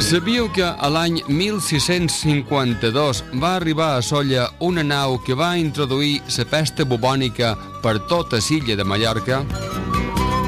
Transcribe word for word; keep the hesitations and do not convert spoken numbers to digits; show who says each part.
Speaker 1: Sabíeu que a l'any mil sis-cents cinquanta-dos va arribar a Sóller una nau que va introduir la pesta bubònica per tota l'illa de Mallorca?